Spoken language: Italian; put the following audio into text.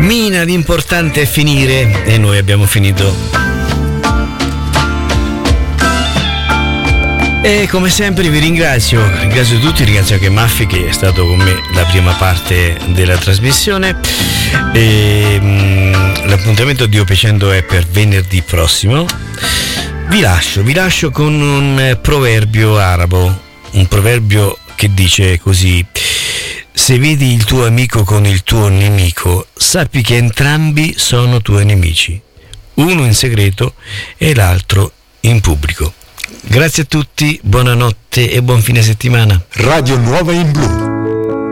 Mina, l'importante è finire, e noi abbiamo finito. E come sempre vi ringrazio tutti, ringrazio anche Maffi che è stato con me la prima parte della trasmissione. L'appuntamento di Opecendo è per venerdì prossimo. Vi lascio con un proverbio arabo, un proverbio che dice così: se vedi il tuo amico con il tuo nemico, sappi che entrambi sono tuoi nemici, uno in segreto e l'altro in pubblico. Grazie a tutti, buonanotte e buon fine settimana. Radio Nuova in Blu.